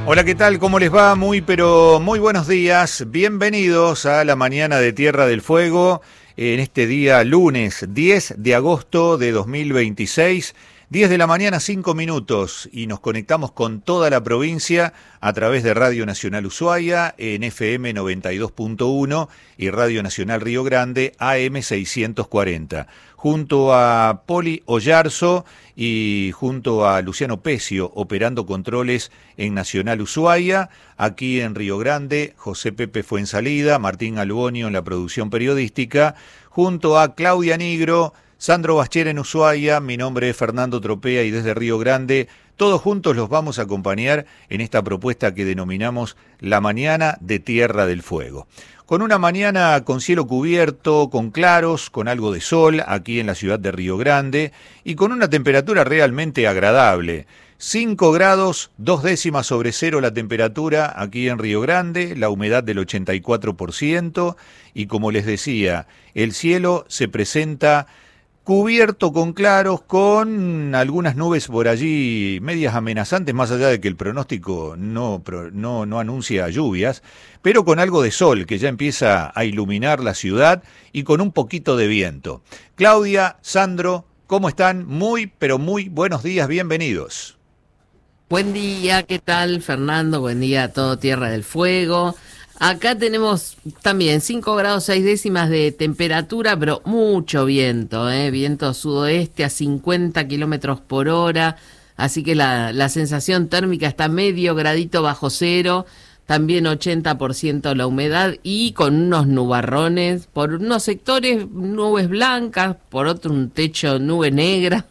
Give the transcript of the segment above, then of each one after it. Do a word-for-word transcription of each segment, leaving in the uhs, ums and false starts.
Hola, ¿qué tal? ¿Cómo les va? Muy, pero muy buenos días. Bienvenidos a la mañana de Tierra del Fuego en este día lunes diez de agosto de dos mil veintiséis. diez de la mañana, cinco minutos, y nos conectamos con toda la provincia a través de Radio Nacional Ushuaia en F M noventa y dos punto uno y Radio Nacional Río Grande A M seiscientos cuarenta. Junto a Poli Ollarzo y junto a Luciano Pecio operando controles en Nacional Ushuaia, aquí en Río Grande, José Pepe Fuensalida, Martín Albonio en la producción periodística, junto a Claudia Nigro, Sandro Bastier en Ushuaia, mi nombre es Fernando Tropea y desde Río Grande, todos juntos los vamos a acompañar en esta propuesta que denominamos La Mañana de Tierra del Fuego. Con una mañana con cielo cubierto, con claros, con algo de sol aquí en la ciudad de Río Grande y con una temperatura realmente agradable. cinco grados, dos décimas sobre cero la temperatura aquí en Río Grande, la humedad del ochenta y cuatro por ciento y como les decía, el cielo se presenta cubierto con claros, con algunas nubes por allí medias amenazantes, más allá de que el pronóstico no, no, no anuncia lluvias, pero con algo de sol que ya empieza a iluminar la ciudad y con un poquito de viento. Claudia, Sandro, ¿cómo están? Muy, pero muy buenos días, bienvenidos. Buen día, ¿qué tal, Fernando? Buen día a todo Tierra del Fuego. Acá tenemos también cinco grados seis décimas de temperatura, pero mucho viento, ¿eh? Viento sudoeste a cincuenta kilómetros por hora, así que la, la sensación térmica está medio gradito bajo cero, también ochenta por ciento la humedad y con unos nubarrones, por unos sectores nubes blancas, por otro un techo nube negra.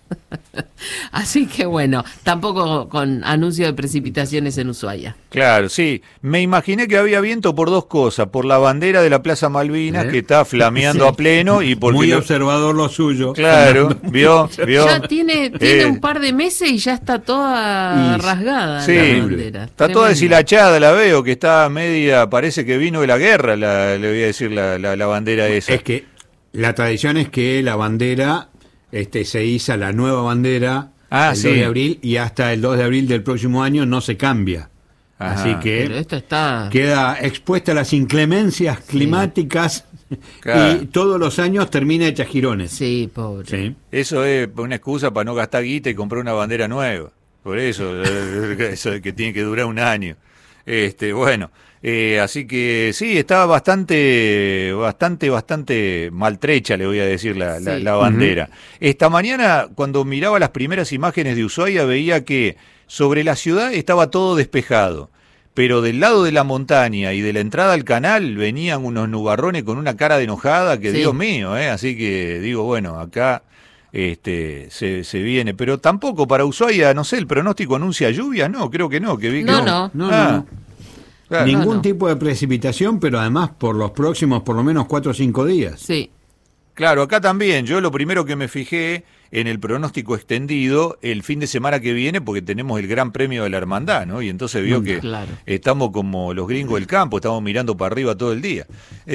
Así que bueno, tampoco con anuncio de precipitaciones en Ushuaia. Claro, sí. Me imaginé que había viento por dos cosas, por la bandera de la Plaza Malvinas, ¿Eh? que está flameando sí. a pleno, y por muy lo... observador lo suyo. Claro, vio, vio. Ya tiene, tiene eh... un par de meses y ya está toda y... rasgada sí. la bandera. Está Tremendo. Toda deshilachada, la veo, que está media, parece que vino de la guerra, la, le voy a decir, la, la, la bandera esa. Es que la tradición es que la bandera este, se iza, la nueva bandera, ah, el sí. dos de abril, y hasta el dos de abril del próximo año no se cambia. Ajá. Así que Pero esto está... queda expuesta a las inclemencias climáticas sí. claro. y todos los años termina hecha girones. Sí, pobre. Sí. Eso es una excusa para no gastar guita y comprar una bandera nueva. Por eso, eso de que tiene que durar un año. Este, bueno, eh, así que sí, estaba bastante, bastante, bastante maltrecha, le voy a decir, la, sí. la, la bandera. Uh-huh. Esta mañana, cuando miraba las primeras imágenes de Ushuaia, veía que sobre la ciudad estaba todo despejado, pero del lado de la montaña y de la entrada al canal venían unos nubarrones con una cara de enojada que, sí. Dios mío, eh, así que digo, bueno, acá... Este, se, se viene, pero tampoco para Ushuaia, no sé, el pronóstico anuncia lluvia, no, creo que no, que vi que no, no, no, no, ah, no. Claro. Ningún no, no. tipo de precipitación, pero además por los próximos por lo menos cuatro o cinco días. Sí. Claro, acá también, yo lo primero que me fijé en el pronóstico extendido el fin de semana que viene, porque tenemos el Gran Premio de la Hermandad, ¿no? Y entonces vio que claro. estamos como los gringos del campo, estamos mirando para arriba todo el día.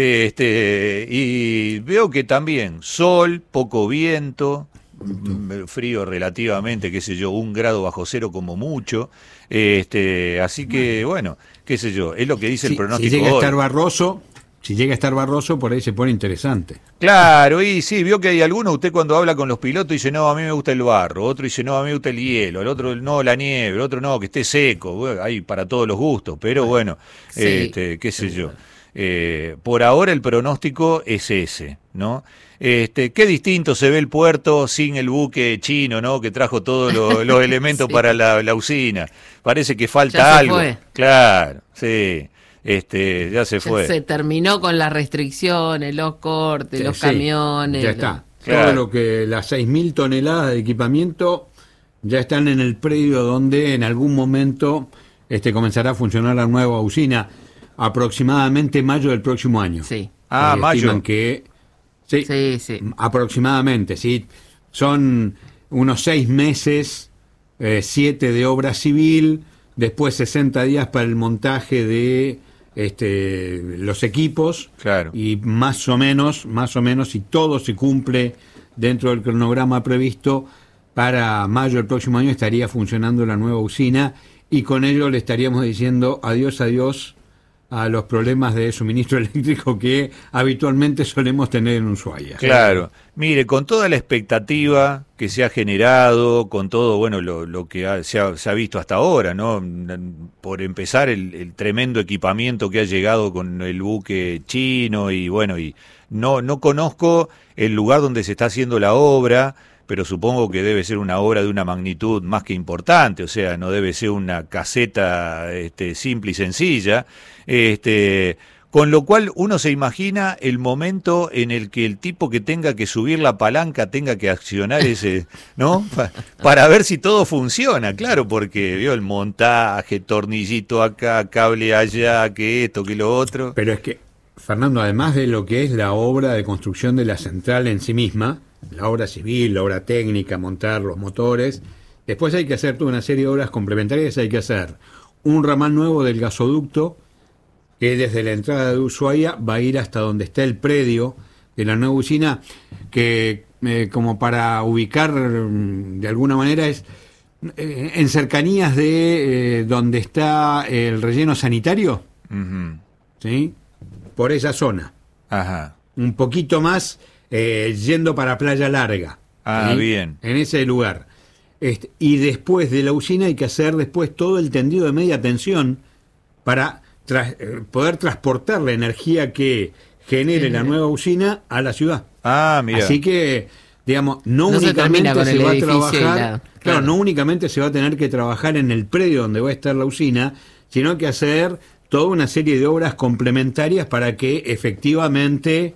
Este, y veo que también sol, poco viento, frío relativamente, qué sé yo, un grado bajo cero como mucho, este, así que bueno, qué sé yo, es lo que dice si, el pronóstico. Si llega hoy. a estar barroso, si llega a estar barroso, por ahí se pone interesante. Claro, y sí, vio que hay algunos, usted cuando habla con los pilotos dice, no, a mí me gusta el barro, otro dice, no, a mí me gusta el hielo, el otro, no, la nieve, el otro, no, que esté seco, bueno, hay para todos los gustos, pero bueno, sí, este, qué sé yo. Eh, por ahora el pronóstico es ese, ¿no? Este, qué distinto se ve el puerto sin el buque chino, ¿no? Que trajo todos lo, los elementos sí. para la, la usina. Parece que falta ya algo. Se fue. Claro, sí. Este, ya se fue. Se terminó con las restricciones, los cortes, sí, los sí, camiones. Ya está. Claro. Todo lo que las seis mil toneladas de equipamiento ya están en el predio donde en algún momento este comenzará a funcionar la nueva usina, aproximadamente mayo del próximo año. Sí. Ah, eh, mayo. Estiman que sí, sí, sí. Aproximadamente, sí. Son unos seis meses, eh, siete de obra civil, después sesenta días para el montaje de este, los equipos, claro. Y más o menos, más o menos, si todo se cumple dentro del cronograma previsto, para mayo del próximo año estaría funcionando la nueva usina y con ello le estaríamos diciendo adiós, adiós a los problemas de suministro eléctrico que habitualmente solemos tener en Ushuaia. Claro, mire, con toda la expectativa que se ha generado, con todo, bueno, lo, lo que ha, se, ha, se ha visto hasta ahora, ¿no? Por empezar, el, el tremendo equipamiento que ha llegado con el buque chino y bueno, y no, no conozco el lugar donde se está haciendo la obra, pero supongo que debe ser una obra de una magnitud más que importante, o sea, no debe ser una caseta este, simple y sencilla, este, con lo cual uno se imagina el momento en el que el tipo que tenga que subir la palanca tenga que accionar ese, ¿no? Pa- para ver si todo funciona, claro, porque vio el montaje, tornillito acá, cable allá, que esto, que lo otro. Pero es que, Fernando, además de lo que es la obra de construcción de la central en sí misma, la obra civil, la obra técnica, montar los motores, después hay que hacer toda una serie de obras complementarias. Hay que hacer un ramal nuevo del gasoducto que desde la entrada de Ushuaia va a ir hasta donde está el predio de la nueva usina, que eh, como para ubicar mm, de alguna manera es eh, en cercanías de eh, donde está el relleno sanitario, Uh-huh. ¿sí? Por esa zona, Ajá. un poquito más eh, yendo para Playa Larga. Ah, ¿sí? bien. En ese lugar. Este, y después de la usina hay que hacer después todo el tendido de media tensión para tra- eh, poder transportar la energía que genere Sí. la nueva usina a la ciudad. Ah, mira. Así que, digamos, no, No se termina únicamente con se, el va a edificio y trabajar, la- claro, claro. no únicamente se va a tener que trabajar en el predio donde va a estar la usina, sino que hacer toda una serie de obras complementarias para que efectivamente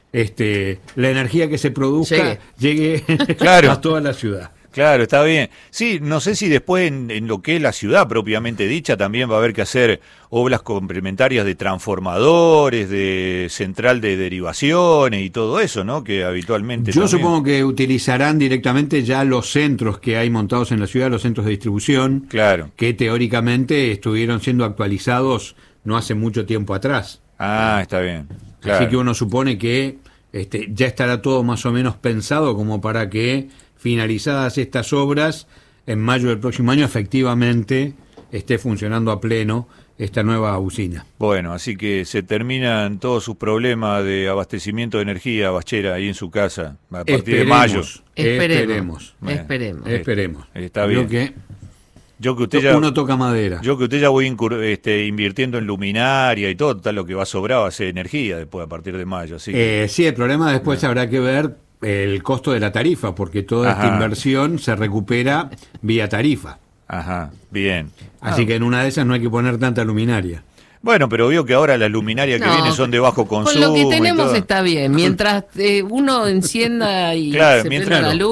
este, la energía que se produzca llegue, Claro. a toda la ciudad. Claro, está bien. Sí, no sé si después en, en lo que es la ciudad propiamente dicha también va a haber que hacer obras complementarias de transformadores, de central de derivaciones y todo eso, ¿no? Que habitualmente Yo también- supongo que utilizarán directamente ya los centros que hay montados en la ciudad, los centros de distribución, Claro. que teóricamente estuvieron siendo actualizados no hace mucho tiempo atrás. Ah, está bien. Claro. Así que uno supone que este, ya estará todo más o menos pensado como para que, finalizadas estas obras, en mayo del próximo año efectivamente esté funcionando a pleno esta nueva usina. Bueno, así que se terminan todos sus problemas de abastecimiento de energía, Bachera, ahí en su casa, a partir de mayo. Esperemos, Esperemos. esperemos, Bueno. Esperemos. esperemos. Está Yo bien. que Yo que usted ya... uno toca madera. Yo que usted ya voy incur- este, invirtiendo en luminaria y todo, tal lo que va sobrado va a ser energía después a partir de mayo. Así que, Eh, sí, el problema después habrá que ver el costo de la tarifa, porque toda esta Ajá. inversión se recupera vía tarifa. ajá, bien. Así Ah. que en una de esas no hay que poner tanta luminaria. Bueno, pero veo que ahora las luminarias que No, vienen son de bajo consumo. Con lo que y tenemos todo. está bien. Mientras eh, uno encienda y Claro, se mientras- prenda la luz.